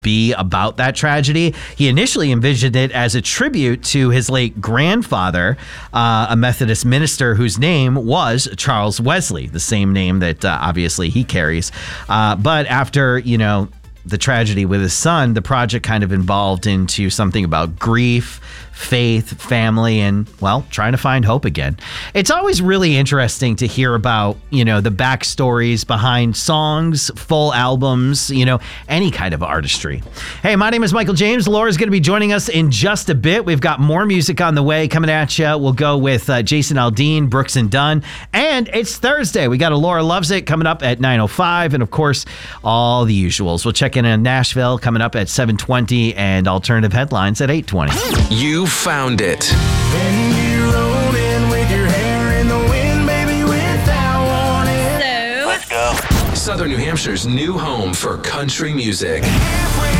be about that tragedy. He initially envisioned it as a tribute to his late grandfather, a Methodist minister whose name was Charles Wesley, the same name that obviously he carries. But after, the tragedy with his son, the project kind of evolved into something about grief, faith, family, and, trying to find hope again. It's always really interesting to hear about, the backstories behind songs, full albums, any kind of artistry. Hey, my name is Michael James. Laura's going to be joining us in just a bit. We've got more music on the way coming at you. We'll go with Jason Aldean, Brooks and Dunn, and it's Thursday. We got a Laura Loves It coming up at 9:05, and of course, all the usuals. We'll check in Nashville coming up at 7:20, and alternative headlines at 8:20. You found it. Then you rolled in with your hair in the wind, baby, without warning. So, Let's go. Southern New Hampshire's new home for country music. Halfway